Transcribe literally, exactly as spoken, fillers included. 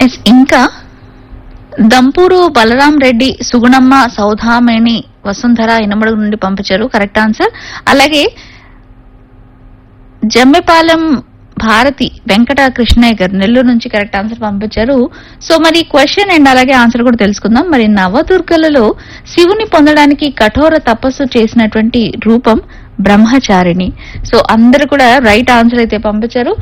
Yes ఇంకా దంపూరు బలరాం రెడ్డి, సుగుణమ్మ, సౌధామణి, వసుంధర ఇనమడుగు నుండి పంపించారు కరెక్ట్ ఆన్సర్. అలాగే జమ్మెపాలెం భారతి వెంకట కృష్ణయ్య గారు నెల్లూరు నుంచి కరెక్ట్ ఆన్సర్ పంపించారు. సో మరి క్వశ్చన్ అండ్ అలాగే ఆన్సర్ కూడా తెలుసుకుందాం. మరి నవదుర్గలలో శివుని పొందడానికి కఠోర తపస్సు చేసినటువంటి రూపం బ్రహ్మచారిణి. సో అందరు కూడా రైట్ ఆన్సర్ అయితే పంపించారు.